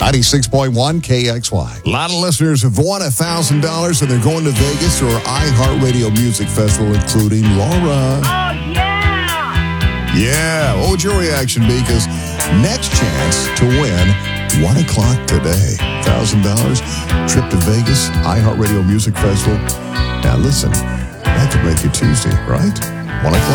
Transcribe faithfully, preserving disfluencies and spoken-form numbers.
ninety-six point one K X Y. A lot of listeners have won one thousand dollars and they're going to Vegas for our iHeartRadio Music Festival, including Laura. Oh, yeah! Yeah, what would your reaction be? Because next chance to win, one o'clock today. one thousand dollars, trip to Vegas, iHeartRadio Music Festival. Now listen, that could make you Tuesday, right? one o'clock.